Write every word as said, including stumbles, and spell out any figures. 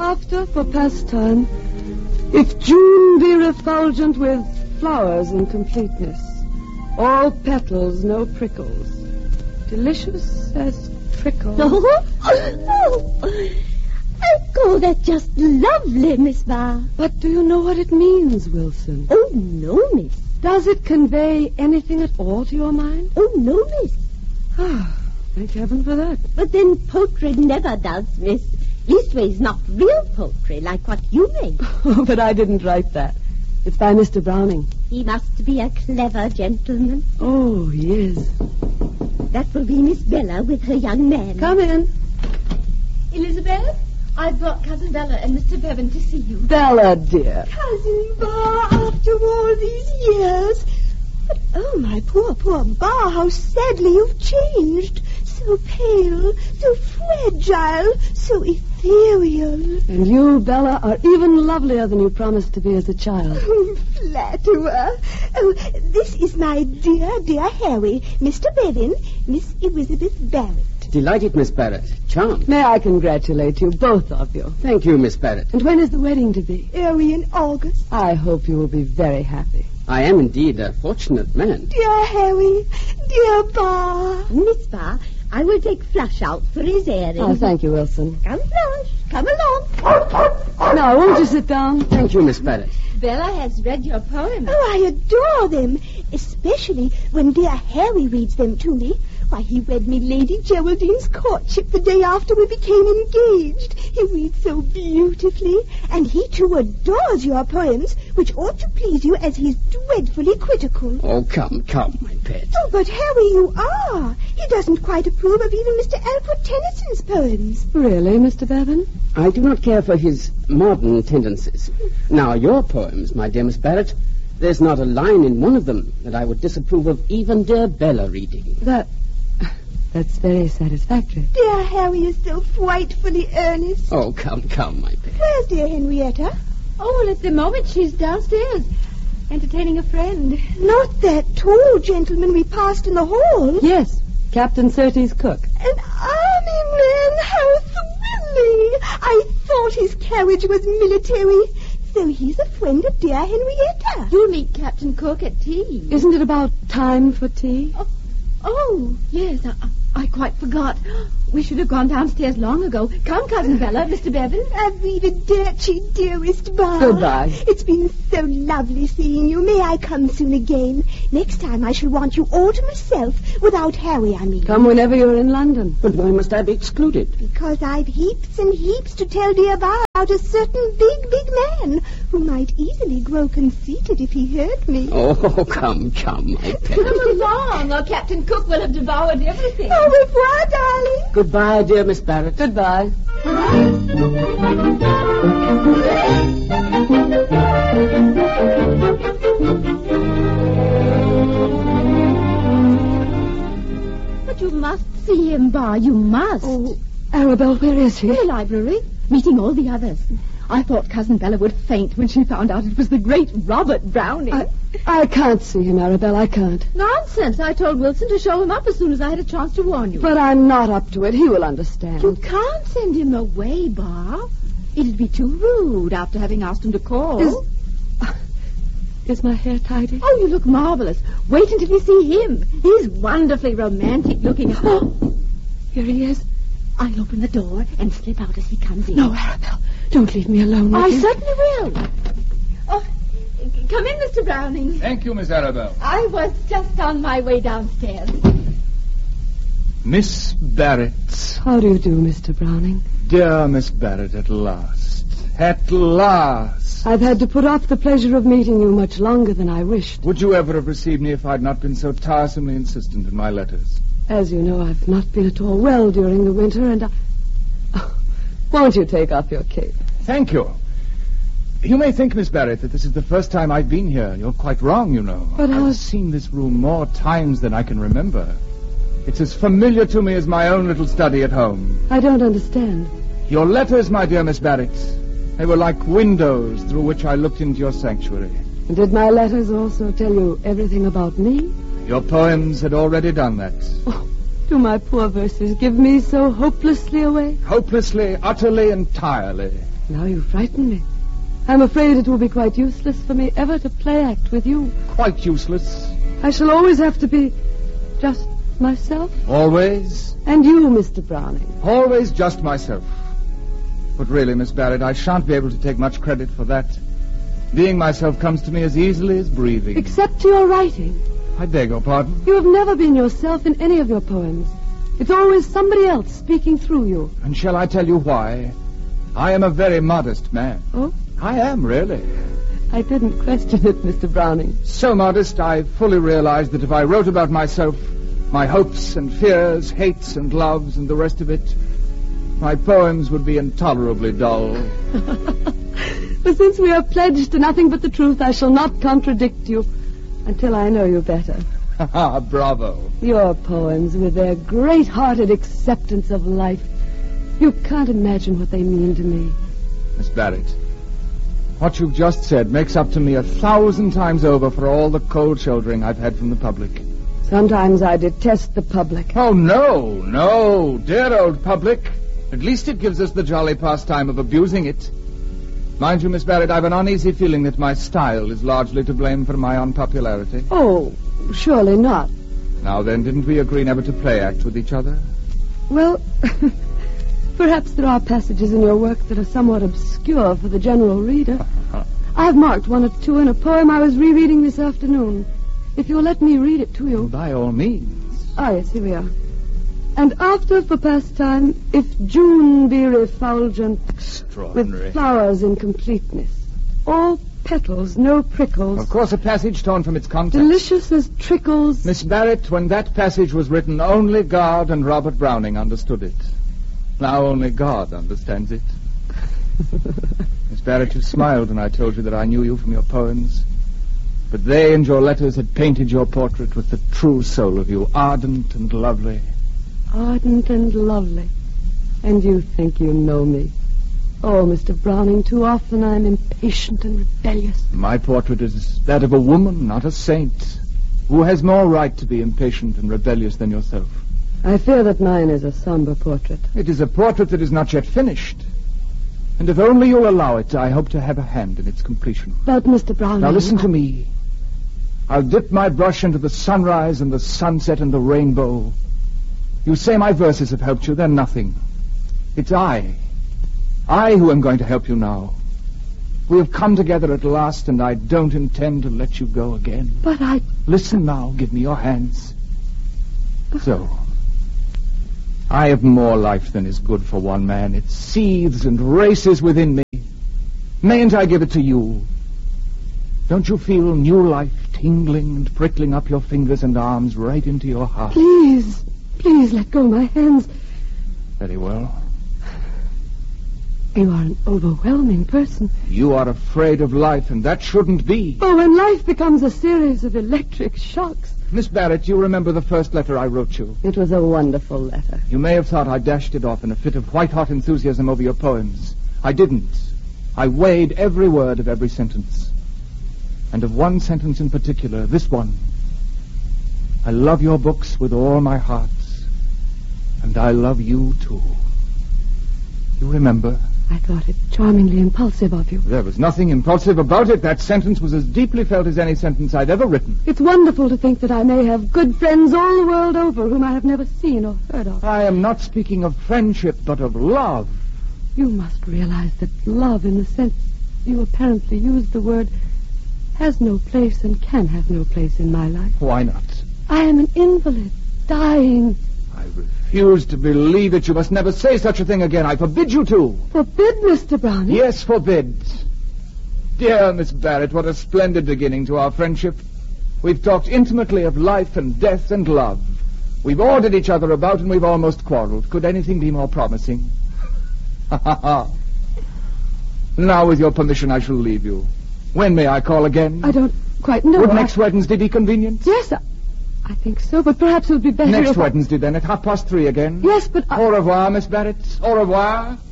laughter for pastime. If June be refulgent with flowers in completeness, all petals, no prickles, delicious as trickle. Oh, oh, I call that just lovely, Miss Barr. But do you know what it means, Wilson? Oh, no, miss. Does it convey anything at all to your mind? Oh, no, miss. Ah, thank heaven for that. But then poetry never does, miss. Leastways, not real poetry, like what you made. Oh, but I didn't write that. It's by Mister Browning. He must be a clever gentleman. Oh, he is. That will be Miss Bella with her young man. Come in. Elizabeth, I've brought Cousin Bella and Mister Bevan to see you. Bella, dear. Cousin Bar, after all these years. But, oh, my poor, poor Bar, how sadly you've changed. So pale, so fragile, so ethereal. And you, Bella, are even lovelier than you promised to be as a child. Flatterer. Oh, this is my dear, dear Harry, Mister Bevan, Miss Elizabeth Barrett. Delighted, Miss Barrett. Charmed. May I congratulate you, both of you. Thank you, Miss Barrett. And when is the wedding to be? Early in August. I hope you will be very happy. I am indeed a fortunate man. Dear Harry, dear Bar. Miss Barr, I will take Flush out for his airing. Oh, thank you, Wilson. Come, Flush. Come along. Now, won't you sit down? Thank you, Miss Barrett. Bella has read your poem. Oh, I adore them, especially when dear Harry reads them to me. Why, he read me Lady Geraldine's Courtship the day after we became engaged. He reads so beautifully, and he too adores your poems, which ought to please you as he's dreadfully critical. Oh, come, come, my pet. Oh, but Harry, you are. He doesn't quite approve of even Mister Alfred Tennyson's poems. Really, Mister Bevan? I do not care for his modern tendencies. Now, your poems, my dear Miss Barrett, there's not a line in one of them that I would disapprove of even dear Bella reading. That... That's very satisfactory. Dear Harry is so frightfully earnest. Oh, come, come, my pet. Where's dear Henrietta? Oh, well, at the moment she's downstairs, entertaining a friend. Not that tall gentleman we passed in the hall. Yes, Captain Surtees' cook. An army man, how thrilling! I thought his carriage was military. So he's a friend of dear Henrietta. You'll meet Captain Cook at tea. Isn't it about time for tea? Oh, oh yes, I, I quite forgot. We should have gone downstairs long ago. Come, Cousin Bella, Mister Bevan. Arrivederci, dearest Bar. Goodbye. It's been so lovely seeing you. May I come soon again? Next time I shall want you all to myself, without Harry, I mean. Come whenever you're in London. But why must I be excluded? Because I've heaps and heaps to tell dear Bar about a certain big, big man who might easily grow conceited if he heard me. Oh, come, come, my pet. Come along, or Captain Cook will have devoured everything. Au revoir, darling. Goodbye, dear Miss Barrett. Goodbye. But you must see him, Bar. You must. Oh, Arabelle, where is he? In the library, meeting all the others. I thought Cousin Bella would faint when she found out it was the great Robert Browning. I, I can't see him, Arabelle. I can't. Nonsense. I told Wilson to show him up as soon as I had a chance to warn you. But I'm not up to it. He will understand. You can't send him away, Bar. It'd be too rude after having asked him to call. Is, uh, is my hair tidy? Oh, you look marvelous. Wait until you see him. He's wonderfully romantic looking. Oh, here he is. I'll open the door and slip out as he comes in. No, Arabelle. Don't leave me alone with I him. certainly will. Oh, come in, Mister Browning. Thank you, Miss Arabelle. I was just on my way downstairs. Miss Barrett. How do you do, Mister Browning? Dear Miss Barrett, at last. At last. I've had to put off the pleasure of meeting you much longer than I wished. Would you ever have received me if I'd not been so tiresomely insistent in my letters? As you know, I've not been at all well during the winter, and I... Oh, won't you take off your cape? Thank you. You may think, Miss Barrett, that this is the first time I've been here. You're quite wrong, you know. But I've how... seen this room more times than I can remember. It's as familiar to me as my own little study at home. I don't understand. Your letters, my dear Miss Barrett, they were like windows through which I looked into your sanctuary. And did my letters also tell you everything about me? Your poems had already done that. Oh, Do my poor verses give me so hopelessly away? Hopelessly, utterly, entirely. Now you frighten me. I'm afraid it will be quite useless for me ever to play act with you. Quite useless. I shall always have to be just myself. Always? And you, Mister Browning. Always just myself. But really, Miss Barrett, I shan't be able to take much credit for that. Being myself comes to me as easily as breathing. Except to your writing. I beg your pardon? You have never been yourself in any of your poems. It's always somebody else speaking through you. And shall I tell you why? I am a very modest man. Oh? I am, really. I didn't question it, Mister Browning. So modest, I fully realized that if I wrote about myself, my hopes and fears, hates and loves, and the rest of it, my poems would be intolerably dull. But since we are pledged to nothing but the truth, I shall not contradict you until I know you better. Ah, bravo. Your poems, with their great-hearted acceptance of life, you can't imagine what they mean to me. Miss Barrett, what you've just said makes up to me a thousand times over for all the cold shouldering I've had from the public. Sometimes I detest the public. Oh, no, no, dear old public. At least it gives us the jolly pastime of abusing it. Mind you, Miss Barrett, I've an uneasy feeling that my style is largely to blame for my unpopularity. Oh, surely not. Now then, didn't we agree never to play act with each other? Well, perhaps there are passages in your work that are somewhat obscure for the general reader. I've marked one or two in a poem I was rereading this afternoon. If you'll let me read it to you. By all means. Ah, yes, here we are. And after, for pastime, if June be refulgent with flowers in completeness, all petals, no prickles. Of course, a passage torn from its context. Delicious as trickles. Miss Barrett, when that passage was written, only God and Robert Browning understood it. Now only God understands it. Miss Barrett, you smiled when I told you that I knew you from your poems. But they and your letters had painted your portrait with the true soul of you, ardent and lovely. Ardent and lovely. And you think you know me. Oh, Mister Browning, too often I'm impatient and rebellious. My portrait is that of a woman, not a saint. Who has more right to be impatient and rebellious than yourself? I fear that mine is a somber portrait. It is a portrait that is not yet finished. And if only you'll allow it, I hope to have a hand in its completion. But, Mister Browning... Now listen I... to me. I'll dip my brush into the sunrise and the sunset and the rainbow. You say my verses have helped you. They're nothing. It's I. I who am going to help you now. We have come together at last, and I don't intend to let you go again. But I... Listen now. Give me your hands. So. I have more life than is good for one man. It seethes and races within me. Mayn't I give it to you? Don't you feel new life tingling and prickling up your fingers and arms right into your heart? Please, please let go my hands. Very well. You are an overwhelming person. You are afraid of life, and that shouldn't be. Oh, when life becomes a series of electric shocks. Miss Barrett, you remember the first letter I wrote you? It was a wonderful letter. You may have thought I dashed it off in a fit of white-hot enthusiasm over your poems. I didn't. I weighed every word of every sentence. And of one sentence in particular, this one. I love your books with all my heart. And I love you, too. You remember? I thought it charmingly impulsive of you. There was nothing impulsive about it. That sentence was as deeply felt as any sentence I'd ever written. It's wonderful to think that I may have good friends all the world over whom I have never seen or heard of. I am not speaking of friendship, but of love. You must realize that love, in the sense you apparently used the word, has no place and can have no place in my life. Why not? I am an invalid, dying. I refuse to believe it. You must never say such a thing again. I forbid you to. Forbid, Mister Browning? Yes, forbid. Dear Miss Barrett, what a splendid beginning to our friendship. We've talked intimately of life and death and love. We've ordered each other about and we've almost quarreled. Could anything be more promising? Ha ha ha. Now, with your permission, I shall leave you. When may I call again? I don't quite know. Would I... next Wednesday be convenient? Yes, I... I think so, but perhaps it would be better Next if Wednesday, I... then, at half past three again? Yes, but I... Au revoir, Miss Barrett. Au revoir.